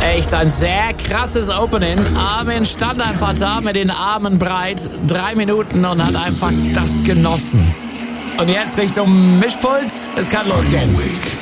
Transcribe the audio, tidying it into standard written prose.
Echt ein sehr krasses Opening. Armin stand einfach da mit den Armen breit, 3 Minuten und hat einfach das genossen. Und jetzt Richtung Mischpult, es kann losgehen.